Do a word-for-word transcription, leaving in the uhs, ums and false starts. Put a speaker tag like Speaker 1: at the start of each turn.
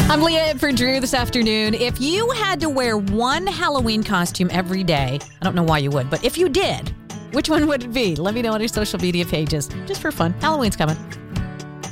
Speaker 1: I'm Leah in for Drew this afternoon. If you had to wear one Halloween costume every day, I don't know why you would, but if you did, which one would it be? Let me know on your social media pages. Just for fun. Halloween's coming.